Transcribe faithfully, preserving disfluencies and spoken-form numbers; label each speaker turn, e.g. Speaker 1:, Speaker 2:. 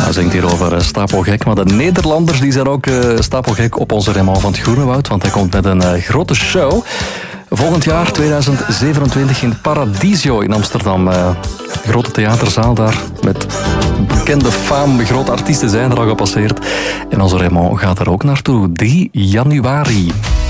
Speaker 1: Hij zingt hier over uh, stapelgek, maar de Nederlanders die zijn ook uh, stapelgek op onze Raymond van het Groenewoud, want hij komt met een uh, grote show. Volgend jaar, tweeduizend zevenentwintig, in Paradiso in Amsterdam. Uh, grote theaterzaal daar, met bekende faam, grote artiesten zijn er al gepasseerd. En onze Raymond gaat er ook naartoe, drie januari.